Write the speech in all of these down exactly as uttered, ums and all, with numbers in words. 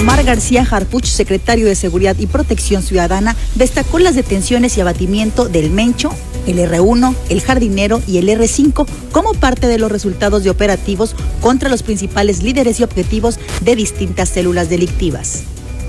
Omar García Harfuch, secretario de Seguridad y Protección Ciudadana, destacó las detenciones y abatimiento del Mencho, el erre uno, el Jardinero y el erre cinco como parte de los resultados de operativos contra los principales líderes y objetivos de distintas células delictivas.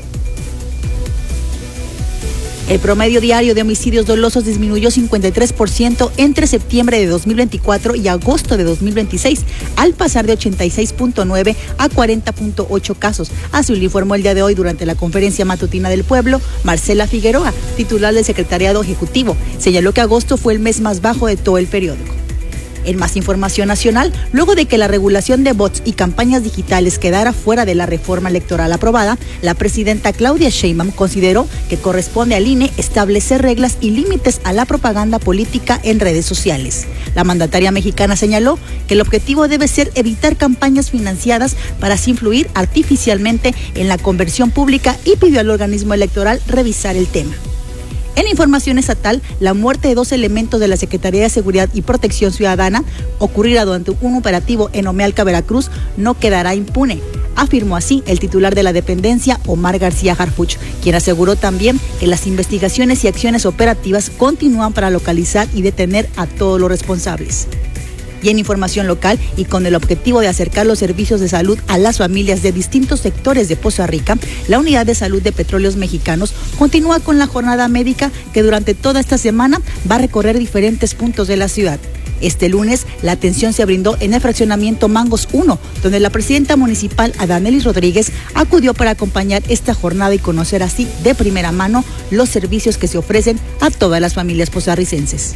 El promedio diario de homicidios dolosos disminuyó cincuenta y tres por ciento entre septiembre de dos mil veinticuatro y agosto de dos mil veintiséis, al pasar de ochenta y seis punto nueve a cuarenta punto ocho casos. Así lo informó el día de hoy durante la conferencia matutina del pueblo, Marcela Figueroa, titular del Secretariado Ejecutivo. Señaló que agosto fue el mes más bajo de todo el periódico. En más información nacional, luego de que la regulación de bots y campañas digitales quedara fuera de la reforma electoral aprobada, la presidenta Claudia Sheinbaum consideró que corresponde al I N E establecer reglas y límites a la propaganda política en redes sociales. La mandataria mexicana señaló que el objetivo debe ser evitar campañas financiadas para así influir artificialmente en la conversión pública y pidió al organismo electoral revisar el tema. En información estatal, la muerte de dos elementos de la Secretaría de Seguridad y Protección Ciudadana, ocurrida durante un operativo en Omealca, Veracruz, no quedará impune, afirmó así el titular de la dependencia, Omar García Harfuch, quien aseguró también que las investigaciones y acciones operativas continúan para localizar y detener a todos los responsables. Y en información local, y con el objetivo de acercar los servicios de salud a las familias de distintos sectores de Poza Rica, la Unidad de Salud de Petróleos Mexicanos continúa con la jornada médica que durante toda esta semana va a recorrer diferentes puntos de la ciudad. Este lunes, la atención se brindó en el fraccionamiento Mangos uno, donde la presidenta municipal, Adanelis Rodríguez, acudió para acompañar esta jornada y conocer así de primera mano los servicios que se ofrecen a todas las familias pozarricenses.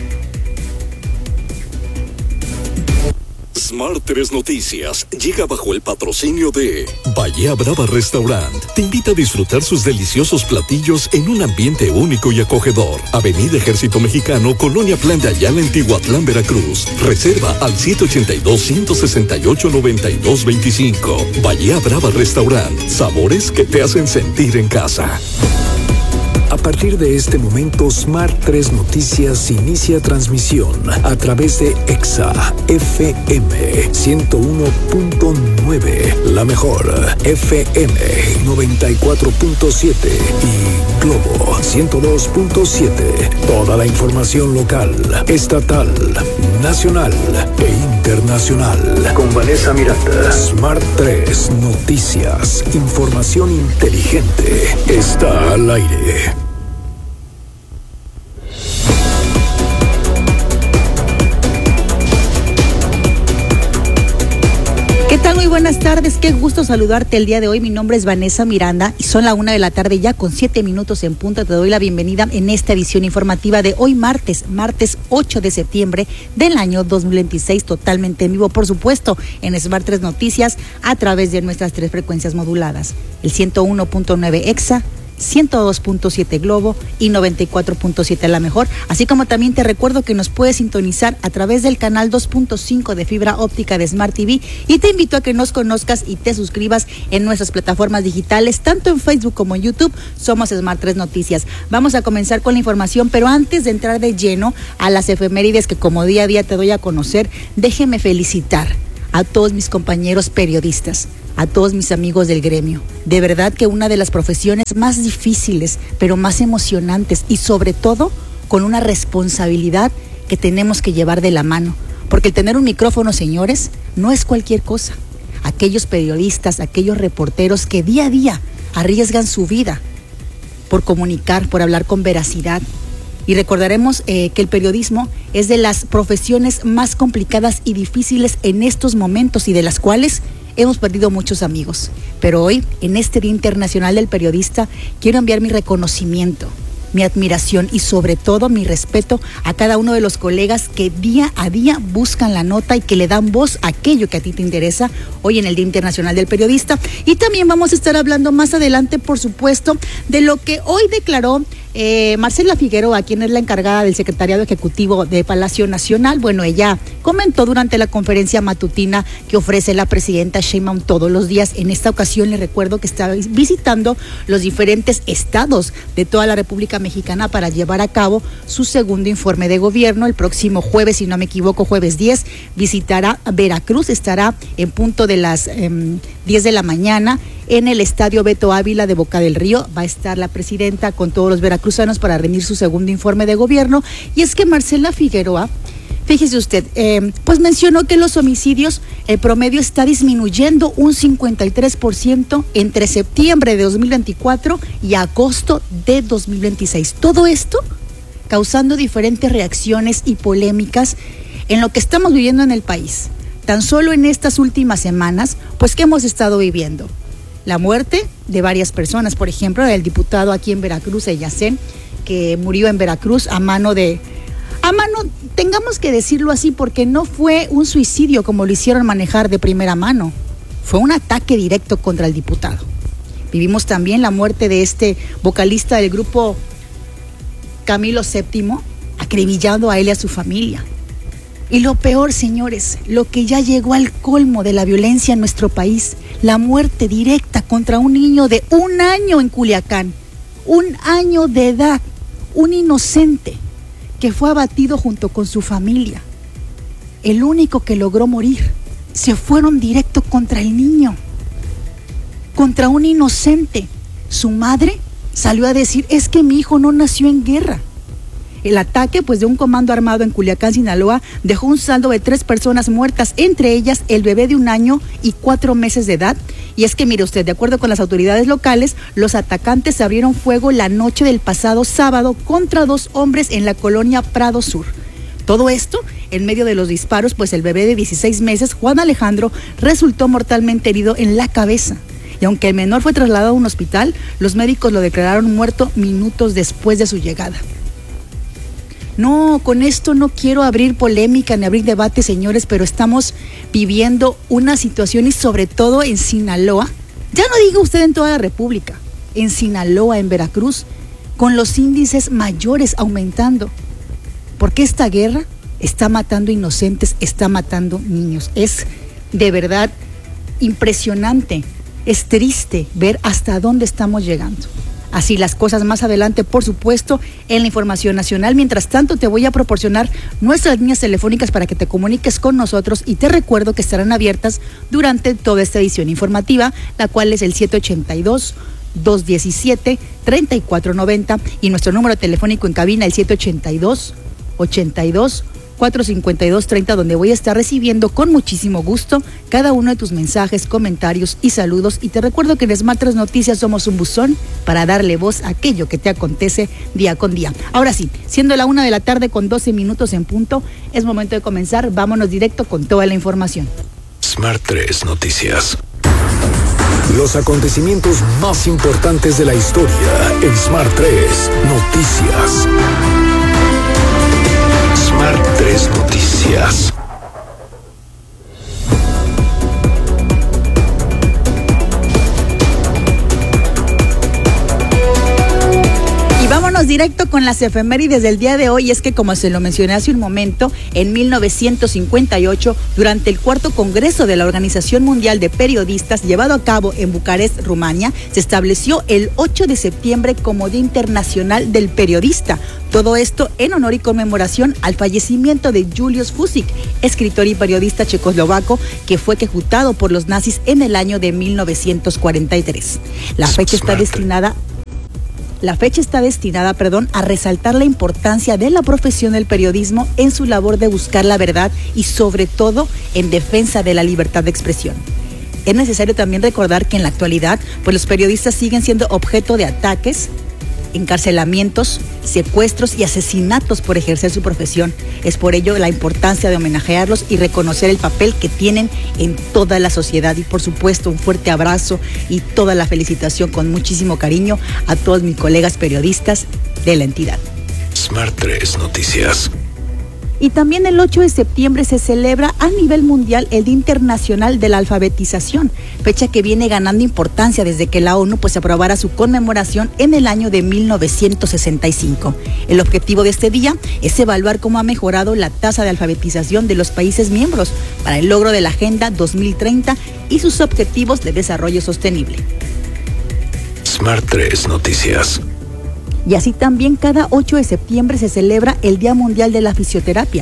Smart tres Noticias llega bajo el patrocinio de Bahía Brava Restaurant. Te invita a disfrutar sus deliciosos platillos en un ambiente único y acogedor. Avenida Ejército Mexicano, Colonia Plan de Ayala, en Tihuatlán, Veracruz. Reserva al siete ocho dos, uno seis ocho, nueve dos dos cinco. Bahía Brava Restaurant. Sabores que te hacen sentir en casa. A partir de este momento, Smart tres Noticias inicia transmisión a través de Exa F M ciento uno punto nueve, la mejor F M noventa y cuatro punto siete y Globo ciento dos punto siete. Toda la información local, estatal, nacional e internacional. Con Vanessa Miranda. Smart tres Noticias. Información inteligente. Está al aire. ¿Qué tal? Muy buenas tardes, qué gusto saludarte el día de hoy. Mi nombre es Vanessa Miranda y son la una de la tarde ya con siete minutos en punto. Te doy la bienvenida en esta edición informativa de hoy martes, martes ocho de septiembre del año dos mil veintiséis, totalmente en vivo, por supuesto, en Smart tres Noticias a través de nuestras tres frecuencias moduladas, el ciento uno punto nueve Exa, ciento dos punto siete Globo y noventa y cuatro punto siete La Mejor, así como también te recuerdo que nos puedes sintonizar a través del canal dos punto cinco de fibra óptica de Smart T V y te invito a que nos conozcas y te suscribas en nuestras plataformas digitales, tanto en Facebook como en YouTube. Somos Smart tres Noticias. Vamos a comenzar con la información, pero antes de entrar de lleno a las efemérides que como día a día te doy a conocer, déjeme felicitar a todos mis compañeros periodistas, a todos mis amigos del gremio. De verdad que una de las profesiones más difíciles, pero más emocionantes y sobre todo con una responsabilidad que tenemos que llevar de la mano. Porque el tener un micrófono, señores, no es cualquier cosa. Aquellos periodistas, aquellos reporteros que día a día arriesgan su vida por comunicar, por hablar con veracidad. Y recordaremos eh, que el periodismo es de las profesiones más complicadas y difíciles en estos momentos y de las cuales hemos perdido muchos amigos. Pero hoy, en este Día Internacional del Periodista, quiero enviar mi reconocimiento, mi admiración y sobre todo mi respeto a cada uno de los colegas que día a día buscan la nota y que le dan voz a aquello que a ti te interesa hoy en el Día Internacional del Periodista. Y también vamos a estar hablando más adelante, por supuesto, de lo que hoy declaró Eh, Marcela Figueroa, quien es la encargada del Secretariado Ejecutivo de Palacio Nacional. Bueno, ella comentó durante la conferencia matutina que ofrece la presidenta Sheinbaum todos los días. En esta ocasión le recuerdo que está visitando los diferentes estados de toda la República Mexicana para llevar a cabo su segundo informe de gobierno. El próximo jueves, si no me equivoco, jueves diez, visitará Veracruz, estará en punto de las eh, diez de la mañana en el Estadio Beto Ávila de Boca del Río. Va a estar la presidenta con todos los veracruzanos para rendir su segundo informe de gobierno. Y es que Marcela Figueroa, fíjese usted, eh, pues mencionó que los homicidios, el promedio está disminuyendo un cincuenta y tres por ciento entre septiembre de dos mil veinticuatro y agosto de dos mil veintiséis. Todo esto causando diferentes reacciones y polémicas en lo que estamos viviendo en el país. Tan solo en estas últimas semanas, pues, ¿qué hemos estado viviendo? La muerte de varias personas, por ejemplo, el diputado aquí en Veracruz, Eyacén, que murió en Veracruz a mano de... A mano, tengamos que decirlo así, porque no fue un suicidio como lo hicieron manejar de primera mano. Fue un ataque directo contra el diputado. Vivimos también la muerte de este vocalista del grupo Camilo séptimo, acribillando a él y a su familia. Y lo peor, señores, lo que ya llegó al colmo de la violencia en nuestro país, la muerte directa contra un niño de un año en Culiacán, un año de edad, un inocente que fue abatido junto con su familia. El único que logró morir. Se fueron directo contra el niño, contra un inocente. Su madre salió a decir, es que mi hijo no nació en guerra. El ataque, pues, de un comando armado en Culiacán, Sinaloa, dejó un saldo de tres personas muertas, entre ellas el bebé de un año y cuatro meses de edad. Y es que, mire usted, de acuerdo con las autoridades locales, los atacantes abrieron fuego la noche del pasado sábado contra dos hombres en la colonia Prado Sur. Todo esto en medio de los disparos, pues el bebé de dieciséis meses, Juan Alejandro, resultó mortalmente herido en la cabeza. Y aunque el menor fue trasladado a un hospital, los médicos lo declararon muerto minutos después de su llegada. No, con esto no quiero abrir polémica ni abrir debate, señores, pero estamos viviendo una situación, y sobre todo en Sinaloa, ya no diga usted en toda la República, en Sinaloa, en Veracruz, con los índices mayores aumentando, porque esta guerra está matando inocentes, está matando niños. Es de verdad impresionante, es triste ver hasta dónde estamos llegando. Así las cosas más adelante, por supuesto, en la información nacional. Mientras tanto, te voy a proporcionar nuestras líneas telefónicas para que te comuniques con nosotros, y te recuerdo que estarán abiertas durante toda esta edición informativa, la cual es el siete ocho dos, dos uno siete, tres cuatro nueve cero y nuestro número telefónico en cabina el siete ocho dos, ocho dos, cuatro cinco dos tres cero, donde voy a estar recibiendo con muchísimo gusto cada uno de tus mensajes, comentarios y saludos. Y te recuerdo que en Smart tres Noticias somos un buzón para darle voz a aquello que te acontece día con día. Ahora sí, siendo la una de la tarde con doce minutos en punto, es momento de comenzar. Vámonos directo con toda la información. Smart tres Noticias. Los acontecimientos más importantes de la historia en Smart tres Noticias. Smart tres Noticias. Y vámonos directo con las efemérides del día de hoy. Es que, como se lo mencioné hace un momento, en mil novecientos cincuenta y ocho, durante el cuarto Congreso de la Organización Mundial de Periodistas, llevado a cabo en Bucarest, Rumania, se estableció el ocho de septiembre como Día Internacional del Periodista. Todo esto en honor y conmemoración al fallecimiento de Julius Fusik, escritor y periodista checoslovaco que fue ejecutado por los nazis en el año de mil novecientos cuarenta y tres. La fecha está destinada La fecha está destinada, perdón, a resaltar la importancia de la profesión del periodismo en su labor de buscar la verdad y, sobre todo, en defensa de la libertad de expresión. Es necesario también recordar que en la actualidad, pues los periodistas siguen siendo objeto de ataques, encarcelamientos, secuestros y asesinatos por ejercer su profesión. Es por ello la importancia de homenajearlos y reconocer el papel que tienen en toda la sociedad. Y por supuesto, un fuerte abrazo y toda la felicitación con muchísimo cariño a todos mis colegas periodistas de la entidad. Smart tres Noticias. Y también el ocho de septiembre se celebra a nivel mundial el Día Internacional de la Alfabetización, fecha que viene ganando importancia desde que la ONU pues aprobara su conmemoración en el año de mil novecientos sesenta y cinco. El objetivo de este día es evaluar cómo ha mejorado la tasa de alfabetización de los países miembros para el logro de la Agenda dos mil treinta y sus objetivos de desarrollo sostenible. Smart tres Noticias. Y así también cada ocho de septiembre se celebra el Día Mundial de la Fisioterapia,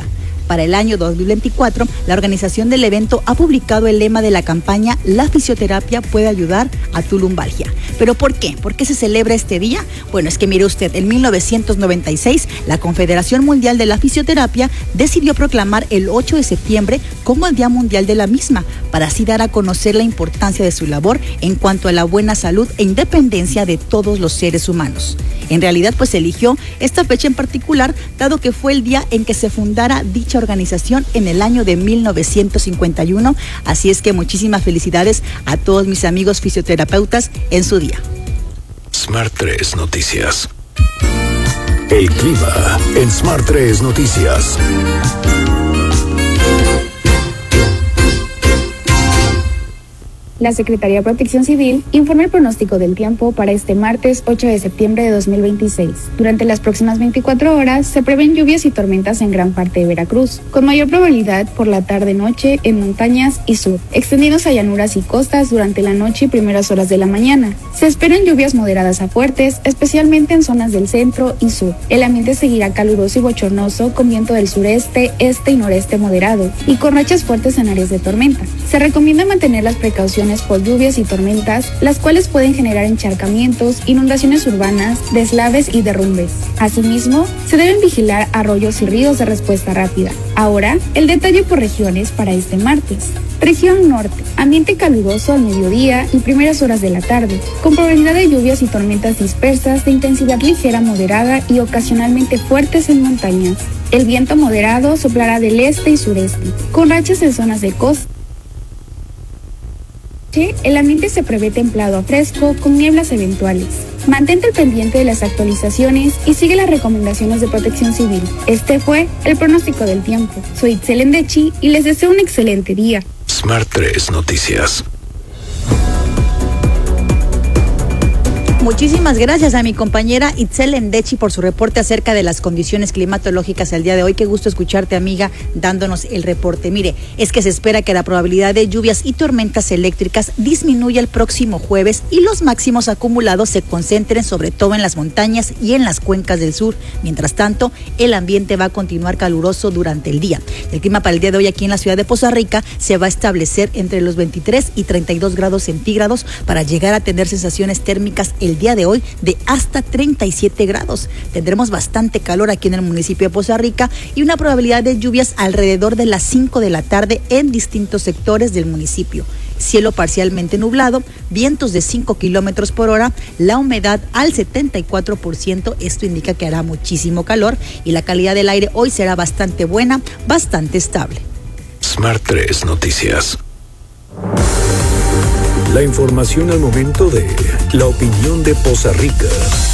Para el año dos mil veinticuatro, la organización del evento ha publicado el lema de la campaña La fisioterapia puede ayudar a tu lumbalgia. ¿Pero por qué? ¿Por qué se celebra este día? Bueno, es que mire usted, en mil novecientos noventa y seis, la Confederación Mundial de la Fisioterapia decidió proclamar el ocho de septiembre como el Día Mundial de la misma, para así dar a conocer la importancia de su labor en cuanto a la buena salud e independencia de todos los seres humanos. En realidad, pues se eligió esta fecha en particular, dado que fue el día en que se fundara dicha organización en el año de mil novecientos cincuenta y uno. Así es que muchísimas felicidades a todos mis amigos fisioterapeutas en su día. Smart tres Noticias. El clima en Smart tres Noticias. La Secretaría de Protección Civil informa el pronóstico del tiempo para este martes ocho de septiembre de dos mil veintiséis. Durante las próximas veinticuatro horas se prevén lluvias y tormentas en gran parte de Veracruz, con mayor probabilidad por la tarde-noche en montañas y sur, extendidos a llanuras y costas durante la noche y primeras horas de la mañana. Se esperan lluvias moderadas a fuertes, especialmente en zonas del centro y sur. El ambiente seguirá caluroso y bochornoso con viento del sureste, este y noreste moderado, y con rachas fuertes en áreas de tormenta. Se recomienda mantener las precauciones por lluvias y tormentas, las cuales pueden generar encharcamientos, inundaciones urbanas, deslaves y derrumbes. Asimismo, se deben vigilar arroyos y ríos de respuesta rápida. Ahora, el detalle por regiones para este martes. Región Norte, ambiente caluroso al mediodía y primeras horas de la tarde, con probabilidad de lluvias y tormentas dispersas de intensidad ligera moderada y ocasionalmente fuertes en montañas. El viento moderado soplará del este y sureste, con rachas en zonas de costa. El ambiente se prevé templado a fresco con nieblas eventuales. Mantente al pendiente de las actualizaciones y sigue las recomendaciones de Protección Civil. Este fue el pronóstico del tiempo. Soy Itzel Endechi y les deseo un excelente día. Smart tres Noticias. Muchísimas gracias a mi compañera Itzel Endechi por su reporte acerca de las condiciones climatológicas el día de hoy. Qué gusto escucharte, amiga, dándonos el reporte. Mire, es que se espera que la probabilidad de lluvias y tormentas eléctricas disminuya el próximo jueves y los máximos acumulados se concentren sobre todo en las montañas y en las cuencas del sur. Mientras tanto, el ambiente va a continuar caluroso durante el día. El clima para el día de hoy aquí en la ciudad de Poza Rica se va a establecer entre los veintitrés y treinta y dos grados centígrados para llegar a tener sensaciones térmicas el día de hoy de hasta treinta y siete grados. Tendremos bastante calor aquí en el municipio de Poza Rica y una probabilidad de lluvias alrededor de las cinco de la tarde en distintos sectores del municipio. Cielo parcialmente nublado, vientos de cinco kilómetros por hora, la humedad al setenta y cuatro por ciento. Esto indica que hará muchísimo calor y la calidad del aire hoy será bastante buena, bastante estable. Smart tres Noticias. La información al momento de la opinión de Poza Rica.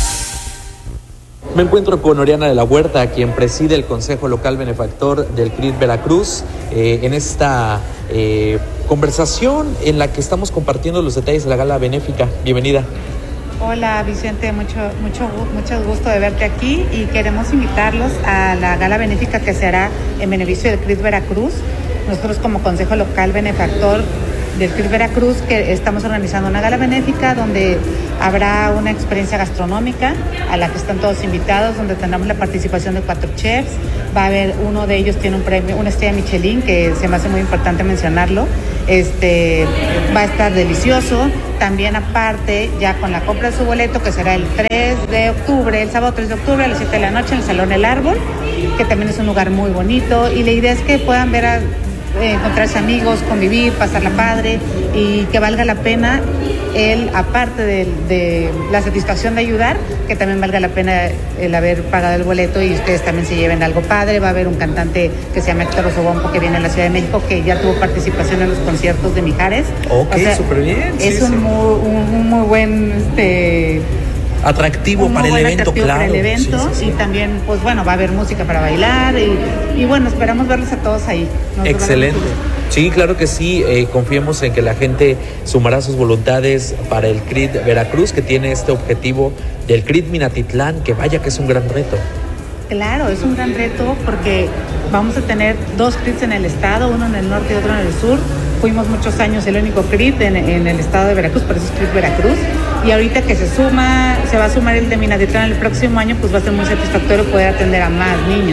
Me encuentro con Oriana de la Huerta, quien preside el Consejo Local Benefactor del C R I T Veracruz, eh, en esta eh, conversación en la que estamos compartiendo los detalles de la gala benéfica. Bienvenida. Hola Vicente, mucho, mucho, mucho gusto de verte aquí y queremos invitarlos a la gala benéfica que se hará en beneficio del C R I T Veracruz. Nosotros como Consejo Local Benefactor del C R I T Veracruz, que estamos organizando una gala benéfica donde habrá una experiencia gastronómica a la que están todos invitados, donde tendremos la participación de cuatro chefs. Va a haber, uno de ellos tiene un premio, una estrella Michelin, que se me hace muy importante mencionarlo. Este va a estar delicioso. También aparte, ya con la compra de su boleto, que será el tres de octubre, el sábado tres de octubre a las siete de la noche en el Salón El Árbol, que también es un lugar muy bonito, y la idea es que puedan ver a Eh, encontrarse amigos, convivir, pasarla padre y que valga la pena el, aparte de, de la satisfacción de ayudar, que también valga la pena el haber pagado el boleto y ustedes también se lleven algo padre. Va a haber un cantante que se llama Héctor Osobompo, que viene a la Ciudad de México, que ya tuvo participación en los conciertos de Mijares. Ok, o sea, súper bien. Es sí, un, sí. Muy, un, un muy buen... este atractivo para el evento, claro. Para el evento, sí, sí, sí. Y también, pues bueno, va a haber música para bailar y, y bueno, esperamos verlos a todos ahí. Nos Excelente. Sí, claro que sí. Eh, confiemos en que la gente sumará sus voluntades para el C R I T Veracruz, que tiene este objetivo del C R I T Minatitlán, que vaya que es un gran reto. Claro, es un gran reto porque vamos a tener dos C R I Ts en el estado, uno en el norte y otro en el sur. Fuimos muchos años el único C R I T en, en el estado de Veracruz, por eso es C R I T Veracruz. Y ahorita que se suma, se va a sumar el de Minatitlán el próximo año, pues va a ser muy satisfactorio poder atender a más niños.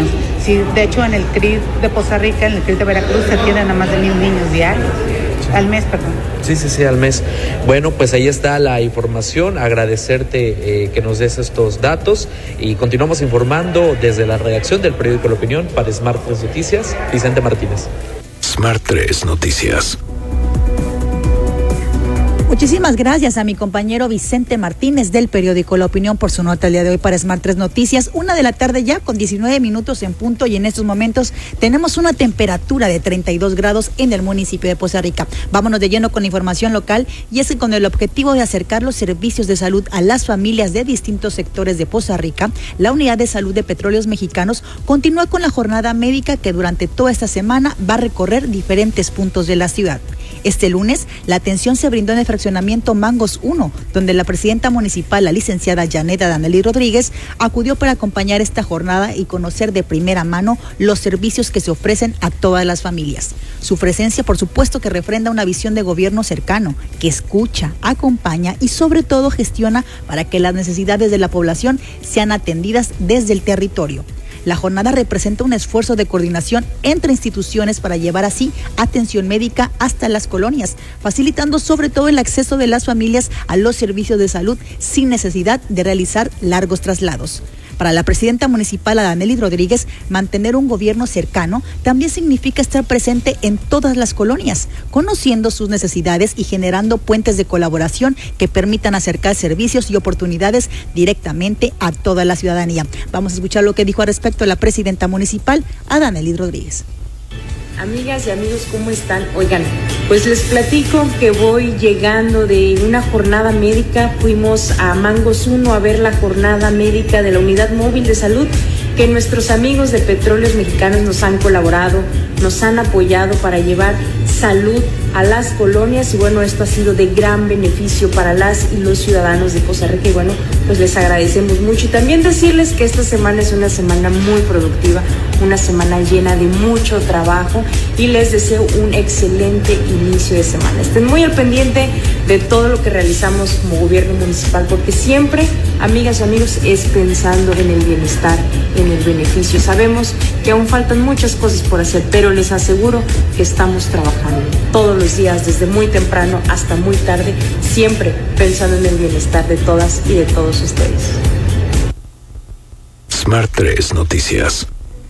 Sí, de hecho en el C R I de Poza Rica, en el C R I de Veracruz, se atienden a más de mil niños diarios. Al mes, perdón. Sí, sí, sí, al mes. Bueno, pues ahí está la información. Agradecerte eh, que nos des estos datos y continuamos informando desde la redacción del periódico La Opinión para Smart tres Noticias. Vicente Martínez. Smart tres Noticias. Muchísimas gracias a mi compañero Vicente Martínez del periódico La Opinión por su nota el día de hoy para Smart tres Noticias. Una de la tarde ya con diecinueve minutos en punto y en estos momentos tenemos una temperatura de treinta y dos grados en el municipio de Poza Rica. Vámonos de lleno con la información local y es que con el objetivo de acercar los servicios de salud a las familias de distintos sectores de Poza Rica, la Unidad de Salud de Petróleos Mexicanos continúa con la jornada médica que durante toda esta semana va a recorrer diferentes puntos de la ciudad. Este lunes, la atención se brindó en el fraccionamiento Mangos uno, donde la presidenta municipal, la licenciada Janet Adanelli Rodríguez, acudió para acompañar esta jornada y conocer de primera mano los servicios que se ofrecen a todas las familias. Su presencia, por supuesto, que refrenda una visión de gobierno cercano, que escucha, acompaña y sobre todo gestiona para que las necesidades de la población sean atendidas desde el territorio. La jornada representa un esfuerzo de coordinación entre instituciones para llevar así atención médica hasta las colonias, facilitando sobre todo el acceso de las familias a los servicios de salud sin necesidad de realizar largos traslados. Para la presidenta municipal Adanelli Rodríguez, mantener un gobierno cercano también significa estar presente en todas las colonias, conociendo sus necesidades y generando puentes de colaboración que permitan acercar servicios y oportunidades directamente a toda la ciudadanía. Vamos a escuchar lo que dijo al respecto la presidenta municipal Adanelli Rodríguez. Amigas y amigos, ¿cómo están? Oigan, pues les platico que voy llegando de una jornada médica. Fuimos a Mangos uno a ver la jornada médica de la Unidad Móvil de Salud, que nuestros amigos de Petróleos Mexicanos nos han colaborado, nos han apoyado para llevar salud a las colonias y bueno, esto ha sido de gran beneficio para las y los ciudadanos de Poza Rica y bueno, pues les agradecemos mucho y también decirles que esta semana es una semana muy productiva, una semana llena de mucho trabajo y les deseo un excelente inicio de semana. Estén muy al pendiente de todo lo que realizamos como gobierno municipal porque siempre, amigas y amigos, es pensando en el bienestar, en el beneficio. Sabemos que aún faltan muchas cosas por hacer, pero les aseguro que estamos trabajando todos los días, desde muy temprano hasta muy tarde, siempre pensando en el bienestar de todas y de todos ustedes. Smart tres Noticias.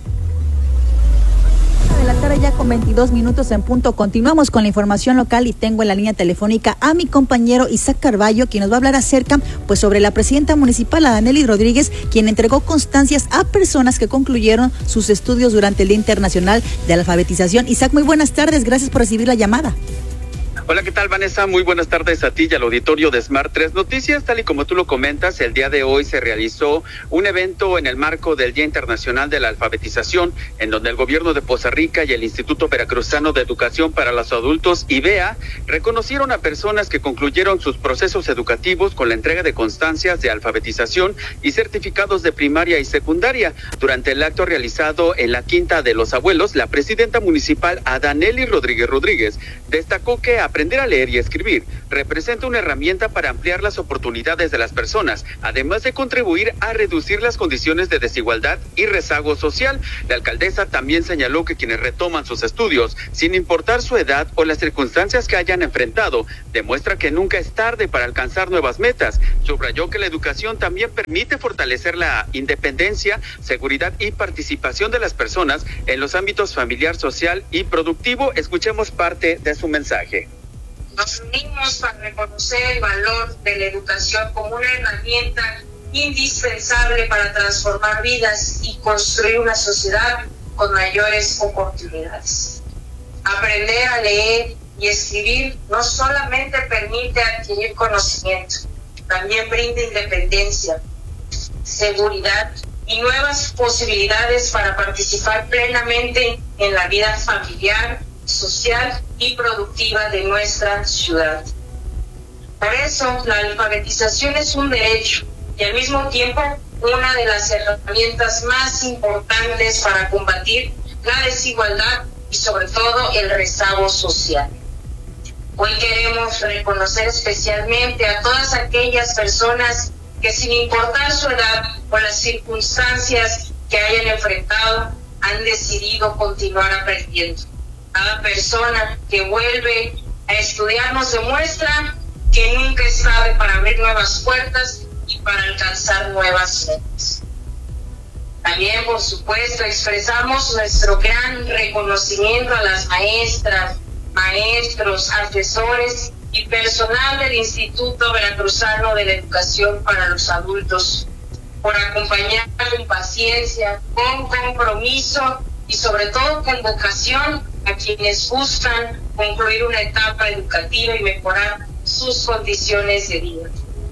De la tarde ya con veintidós minutos en punto. Continuamos con la información local y tengo en la línea telefónica a mi compañero Isaac Carballo, quien nos va a hablar acerca pues sobre la presidenta municipal Adanelli Rodríguez, quien entregó constancias a personas que concluyeron sus estudios durante el Día Internacional de la Alfabetización. Isaac, muy buenas tardes, gracias por recibir la llamada. Hola, ¿qué tal, Vanessa? Muy buenas tardes a ti y al auditorio de Smart tres Noticias. Tal y como tú lo comentas, el día de hoy se realizó un evento en el marco del Día Internacional de la Alfabetización, en donde el gobierno de Poza Rica y el Instituto Veracruzano de Educación para los Adultos, I B E A, reconocieron a personas que concluyeron sus procesos educativos con la entrega de constancias de alfabetización y certificados de primaria y secundaria. Durante el acto realizado en la Quinta de los Abuelos, la presidenta municipal Adanelli Rodríguez Rodríguez destacó que a aprender a leer y escribir representa una herramienta para ampliar las oportunidades de las personas, además de contribuir a reducir las condiciones de desigualdad y rezago social. La alcaldesa también señaló que quienes retoman sus estudios, sin importar su edad o las circunstancias que hayan enfrentado, demuestra que nunca es tarde para alcanzar nuevas metas. Subrayó que la educación también permite fortalecer la independencia, seguridad y participación de las personas en los ámbitos familiar, social y productivo. Escuchemos parte de su mensaje. Nos unimos para reconocer el valor de la educación como una herramienta indispensable para transformar vidas y construir una sociedad con mayores oportunidades. Aprender a leer y escribir no solamente permite adquirir conocimiento, también brinda independencia, seguridad y nuevas posibilidades para participar plenamente en la vida familiar, social y productiva de nuestra ciudad. Por eso, la alfabetización es un derecho y al mismo tiempo una de las herramientas más importantes para combatir la desigualdad y sobre todo el rezago social. Hoy queremos reconocer especialmente a todas aquellas personas que sin importar su edad o las circunstancias que hayan enfrentado, han decidido continuar aprendiendo. Cada persona que vuelve a estudiar nos demuestra que nunca es tarde para abrir nuevas puertas y para alcanzar nuevas metas. También, por supuesto, expresamos nuestro gran reconocimiento a las maestras, maestros, asesores y personal del Instituto Veracruzano de la Educación para los Adultos por acompañar con paciencia, con compromiso y sobre todo con vocación a quienes buscan concluir una etapa educativa y mejorar sus condiciones de vida.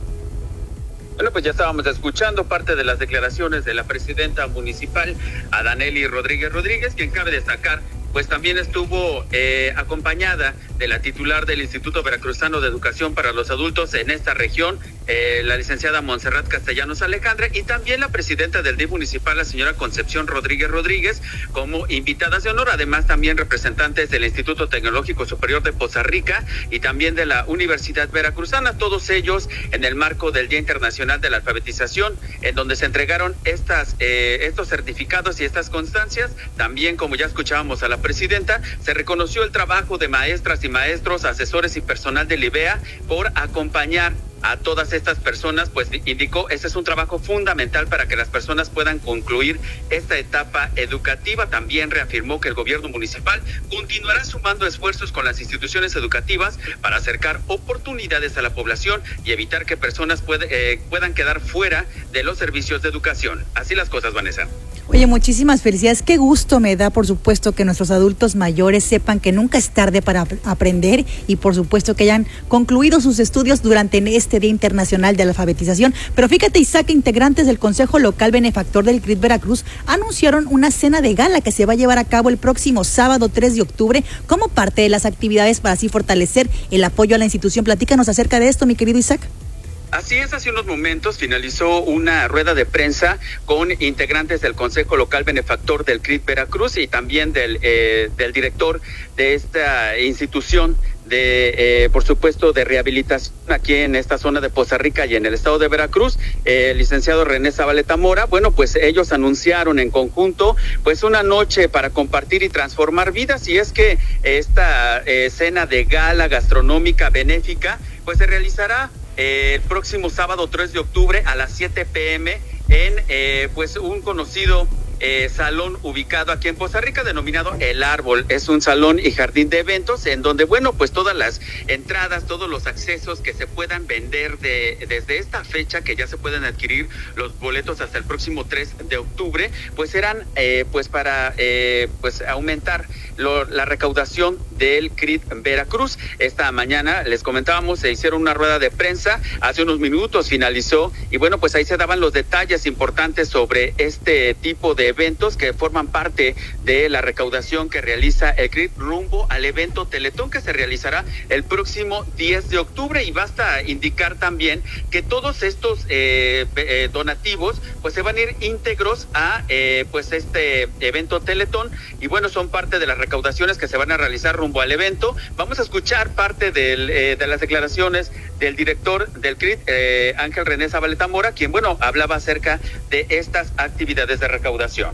Bueno, pues ya estábamos escuchando parte de las declaraciones de la presidenta municipal, Adanely Rodríguez Rodríguez, quien cabe destacar, pues también estuvo eh, acompañada de la titular del Instituto Veracruzano de Educación para los Adultos en esta región, eh, la licenciada Montserrat Castellanos Alejandre, y también la presidenta del D I F municipal, la señora Concepción Rodríguez Rodríguez, como invitadas de honor. Además, también representantes del Instituto Tecnológico Superior de Poza Rica y también de la Universidad Veracruzana, todos ellos en el marco del Día Internacional de la Alfabetización, en donde se entregaron estas eh, estos certificados y estas constancias. También, como ya escuchábamos a la presidenta, se reconoció el trabajo de maestras y maestros, asesores y personal del I B E A por acompañar a todas estas personas. Pues indicó, este es un trabajo fundamental para que las personas puedan concluir esta etapa educativa. También reafirmó que el gobierno municipal continuará sumando esfuerzos con las instituciones educativas para acercar oportunidades a la población y evitar que personas puede, eh, puedan quedar fuera de los servicios de educación. Así las cosas, Vanessa. Oye, muchísimas felicidades. Qué gusto me da, por supuesto, que nuestros adultos mayores sepan que nunca es tarde para aprender y, por supuesto, que hayan concluido sus estudios durante este Día Internacional de la Alfabetización. Pero fíjate, Isaac, integrantes del Consejo Local Benefactor del C R I T Veracruz anunciaron una cena de gala que se va a llevar a cabo el próximo sábado tres de octubre como parte de las actividades para así fortalecer el apoyo a la institución. Platícanos acerca de esto, mi querido Isaac. Así es, hace unos momentos finalizó una rueda de prensa con integrantes del Consejo Local Benefactor del C R I T Veracruz y también del, eh, del director de esta institución de, eh, por supuesto, de rehabilitación aquí en esta zona de Poza Rica y en el estado de Veracruz, eh, el licenciado René Zabaleta Mora. Bueno, pues ellos anunciaron en conjunto pues una noche para compartir y transformar vidas, y es que esta eh, cena de gala gastronómica benéfica pues se realizará Eh, el próximo sábado tres de octubre a las siete pe eme en eh, pues un conocido eh, salón ubicado aquí en Poza Rica denominado El Árbol. Es un salón y jardín de eventos en donde, bueno, pues todas las entradas, todos los accesos que se puedan vender de desde esta fecha, que ya se pueden adquirir los boletos hasta el próximo tres de octubre, pues serán eh, pues para eh, pues aumentar lo, la recaudación del C R I T Veracruz. Esta mañana les comentábamos, se hicieron una rueda de prensa, hace unos minutos finalizó, y bueno, pues ahí se daban los detalles importantes sobre este tipo de eventos que forman parte de la recaudación que realiza el C R I T rumbo al evento Teletón que se realizará el próximo diez de octubre. Y basta indicar también que todos estos eh, eh, donativos pues se van a ir íntegros a eh, pues este evento Teletón, y bueno, son parte de las recaudaciones que se van a realizar rumbo al evento. Vamos a escuchar parte del, eh, de las declaraciones del director del C R I T, eh, Ángel René Zabaleta Mora, quien, bueno, hablaba acerca de estas actividades de recaudación.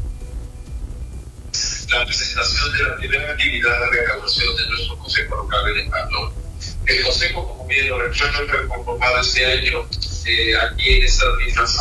La presentación de la primera actividad de recaudación de nuestro Consejo Local Benefactor. El Consejo, como bien lo recuerdo, fue conformado este año eh, aquí en esta administración